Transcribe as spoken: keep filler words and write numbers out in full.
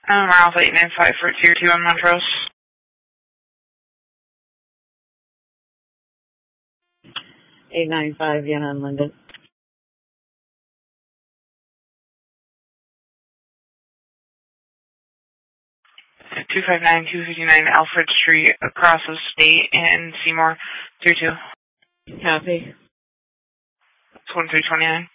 Um, Ralph eight nine five for tier two on Montrose. eight nine five, Vienna and Linden. two five nine, two fifty-nine Alfred Street, across the state in Seymour, tier two. Copy. twenty-three twenty-nine.